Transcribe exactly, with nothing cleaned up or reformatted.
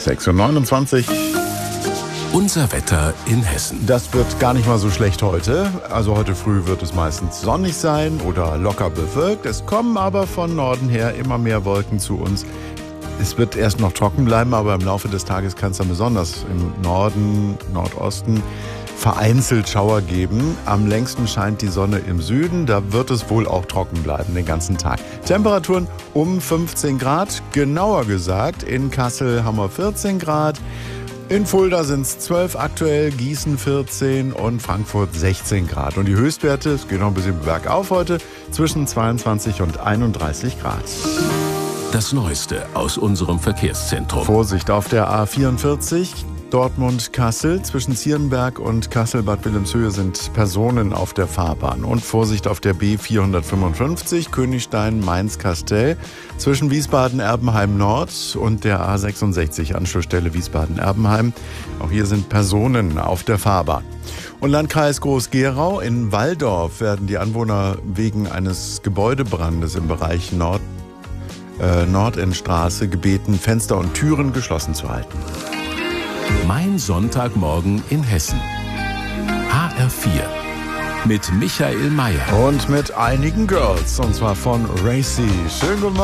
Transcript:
sechs Uhr neunundzwanzig. Unser Wetter in Hessen. Das wird gar nicht mal so schlecht heute. Also heute früh wird es meistens sonnig sein oder locker bewölkt. Es kommen aber von Norden her immer mehr Wolken zu uns. Es wird erst noch trocken bleiben, aber im Laufe des Tages kann es dann besonders im Norden, Nordosten vereinzelt Schauer geben. Am längsten scheint die Sonne im Süden. Da wird es wohl auch trocken bleiben den ganzen Tag. Temperaturen um fünfzehn Grad. Genauer gesagt, in Kassel haben wir vierzehn Grad. In Fulda sind es zwölf aktuell, Gießen vierzehn und Frankfurt sechzehn Grad. Und die Höchstwerte, es geht noch ein bisschen bergauf heute, zwischen zweiundzwanzig und einunddreißig Grad. Das Neueste aus unserem Verkehrszentrum. Vorsicht auf der A vierundvierzig, Dortmund-Kassel. Zwischen Zierenberg und Kassel-Bad Wilhelmshöhe sind Personen auf der Fahrbahn. Und Vorsicht auf der B vierhundertfünfundfünfzig, Königstein-Mainz-Kastell. Zwischen Wiesbaden-Erbenheim-Nord und der A sechsundsechzig, Anschlussstelle Wiesbaden-Erbenheim. Auch hier sind Personen auf der Fahrbahn. Und Landkreis Groß-Gerau. In Walldorf werden die Anwohner wegen eines Gebäudebrandes im Bereich Nord, äh, Nordendstraße gebeten, Fenster und Türen geschlossen zu halten. Mein Sonntagmorgen in Hessen. H R vier. Mit Michael Mayer. Und mit einigen Girls. Und zwar von Racy. Schönen guten Morgen.